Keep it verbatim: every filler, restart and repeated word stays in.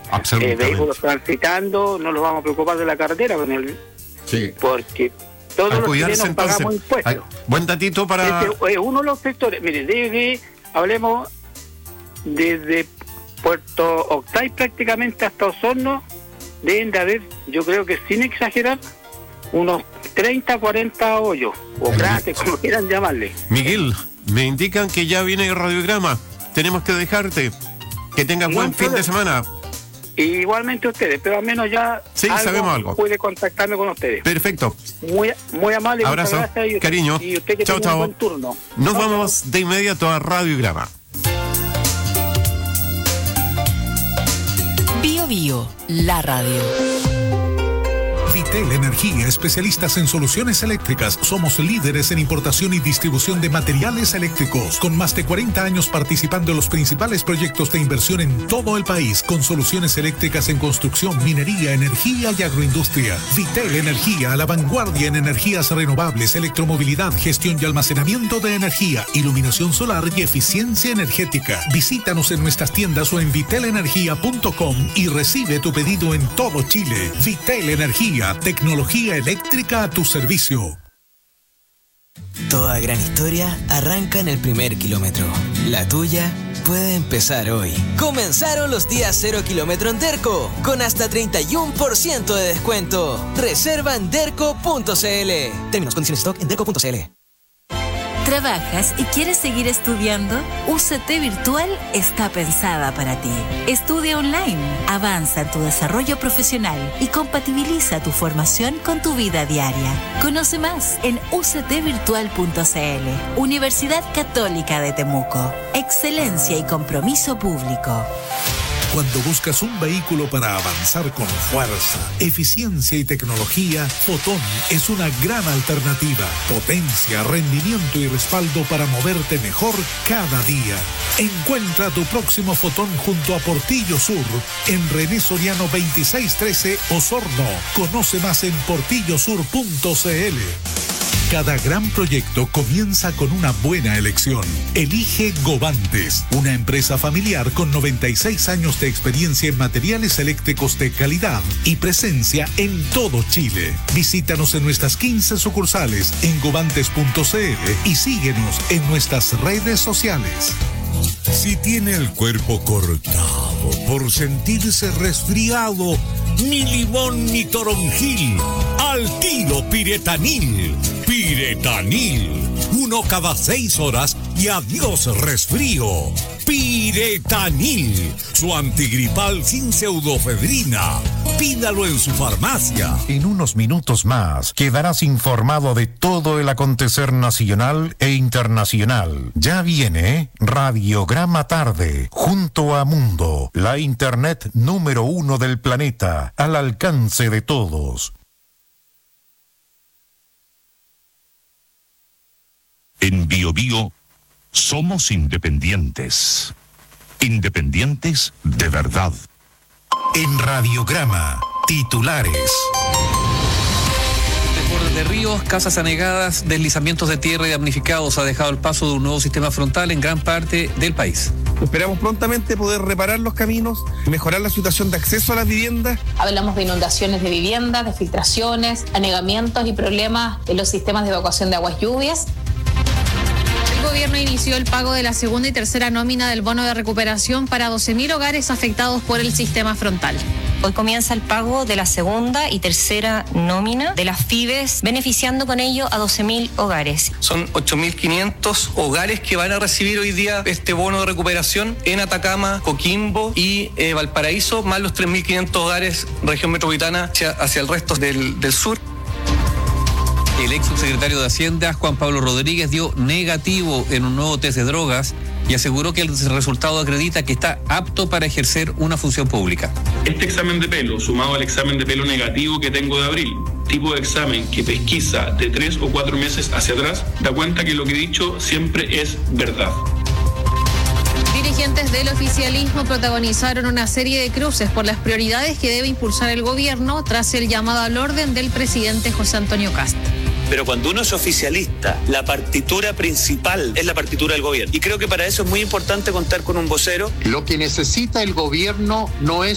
eh, vehículos transitando, no los vamos a preocupar de la carretera con el, sí. porque todos a los chilenos entonces, pagamos impuestos. Ay, buen datito para... Este es uno de los sectores, mire, desde, hablemos, desde Puerto Octay prácticamente hasta Osorno, deben de haber, yo creo que sin exagerar, unos treinta, cuarenta hoyos, o cráteres, como quieran llamarle. Miguel, me indican que ya viene el radiograma. Tenemos que dejarte. Que tengas buen fin de semana. Igualmente ustedes, pero al menos ya sí, algo sabemos algo. Puede contactarme con ustedes. Perfecto. Muy, muy amable. Abrazo, gracias, y usted, cariño. Y usted que chao, chao. Un buen turno. Nos chao, vamos chao. de inmediato a Radiograma. Bio Bio, la radio. Vitel Energía, especialistas en soluciones eléctricas. Somos líderes en importación y distribución de materiales eléctricos, con más de cuarenta años participando en los principales proyectos de inversión en todo el país, con soluciones eléctricas en construcción, minería, energía y agroindustria. Vitel Energía, a la vanguardia en energías renovables, electromovilidad, gestión y almacenamiento de energía, iluminación solar y eficiencia energética. Visítanos en nuestras tiendas o en vitel energía punto com y recibe tu pedido en todo Chile. Vitel Energía, tecnología eléctrica a tu servicio. Toda gran historia arranca en el primer kilómetro. La tuya puede empezar hoy. Comenzaron los días cero kilómetro en Derco, con hasta treinta y uno por ciento de descuento. Reserva en derco punto cl. Términos, condiciones, stock en derco punto cl. ¿Trabajas y quieres seguir estudiando? U C T Virtual está pensada para ti. Estudia online, avanza en tu desarrollo profesional y compatibiliza tu formación con tu vida diaria. Conoce más en u c t virtual punto cl. Universidad Católica de Temuco. Excelencia y compromiso público. Cuando buscas un vehículo para avanzar con fuerza, eficiencia y tecnología, Fotón es una gran alternativa. Potencia, rendimiento y respaldo para moverte mejor cada día. Encuentra tu próximo Fotón junto a Portillo Sur, en René Soriano veintiséis trece, Osorno. Conoce más en portillo sur punto cl. Cada gran proyecto comienza con una buena elección. Elige Govantes, una empresa familiar con noventa y seis años de experiencia en materiales eléctricos de calidad y presencia en todo Chile. Visítanos en nuestras quince sucursales en govantes punto cl y síguenos en nuestras redes sociales. Si tiene el cuerpo cortado por sentirse resfriado, ni limón ni toronjil, al tiro Piretanil. Piretanil, uno cada seis horas y adiós resfrío. Piretanil, su antigripal sin pseudofedrina. Pídalo en su farmacia. En unos minutos más quedarás informado de todo el acontecer nacional e internacional. Ya viene Radiograma Tarde, junto a Mundo, la internet número uno del planeta, al alcance de todos. En Bio Bio somos independientes. Independientes de verdad. En Radiograma, titulares. Desbordes de ríos, casas anegadas, deslizamientos de tierra y damnificados ha dejado el paso de un nuevo sistema frontal en gran parte del país. Esperamos prontamente poder reparar los caminos, mejorar la situación de acceso a las viviendas. Hablamos de inundaciones de viviendas, de filtraciones, anegamientos y problemas en los sistemas de evacuación de aguas lluvias. El gobierno inició el pago de la segunda y tercera nómina del bono de recuperación para doce mil hogares afectados por el sistema frontal. Hoy comienza el pago de la segunda y tercera nómina de las FIBES, beneficiando con ello a doce mil hogares. Son ocho mil quinientos hogares que van a recibir hoy día este bono de recuperación en Atacama, Coquimbo y eh, Valparaíso, más los tres mil quinientos hogares región metropolitana hacia, hacia el resto del, del sur. El ex subsecretario de Hacienda, Juan Pablo Rodríguez, dio negativo en un nuevo test de drogas y aseguró que el resultado acredita que está apto para ejercer una función pública. Este examen de pelo, sumado al examen de pelo negativo que tengo de abril, tipo de examen que pesquisa de tres o cuatro meses hacia atrás, da cuenta que lo que he dicho siempre es verdad. Dirigentes del oficialismo protagonizaron una serie de cruces por las prioridades que debe impulsar el gobierno tras el llamado al orden del presidente José Antonio Kast. Pero cuando uno es oficialista, la partitura principal es la partitura del gobierno. Y creo que para eso es muy importante contar con un vocero. Lo que necesita el gobierno no es